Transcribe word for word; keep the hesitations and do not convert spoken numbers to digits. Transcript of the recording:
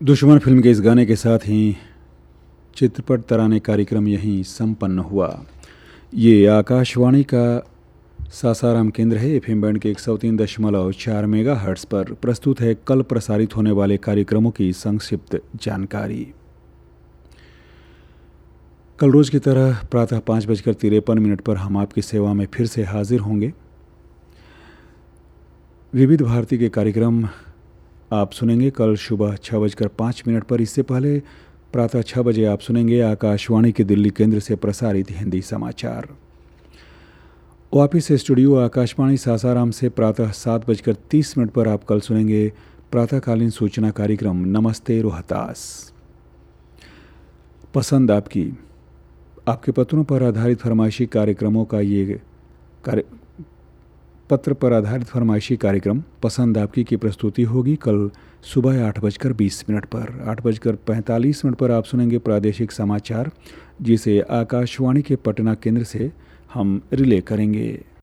दुश्मन फिल्म के इस गाने के साथ ही चित्रपट तराने कार्यक्रम यहीं संपन्न हुआ। ये आकाशवाणी का सासाराम केंद्र है। एफएम बैंड के एक सौ तीन दशमलव चार मेगा हर्ट्स पर प्रस्तुत है कल प्रसारित होने वाले कार्यक्रमों की संक्षिप्त जानकारी। कल रोज की तरह प्रातः पाँच बजकर तिरपन मिनट पर हम आपकी सेवा में फिर से हाजिर होंगे। विविध भारती के कार्यक्रम आप सुनेंगे कल सुबह छः बजकर पाँच मिनट पर। इससे पहले प्रातः छः बजे आप सुनेंगे आकाशवाणी के दिल्ली केंद्र से प्रसारित हिंदी समाचार। वापिस स्टूडियो आकाशवाणी सासाराम से प्रातः सात बजकर तीस मिनट पर आप कल सुनेंगे प्रातःकालीन सूचना कार्यक्रम नमस्ते रोहतास। पसंद आपकी, आपके पत्रों पर आधारित फरमाइशी कार्यक्रमों का ये कार्य पत्र पर आधारित फरमाइशी कार्यक्रम पसंद आपकी की प्रस्तुति होगी कल सुबह आठ बजकर बीस मिनट पर। आठ बजकर पैंतालीस मिनट पर आप सुनेंगे प्रादेशिक समाचार, जिसे आकाशवाणी के पटना केंद्र से हम रिले करेंगे।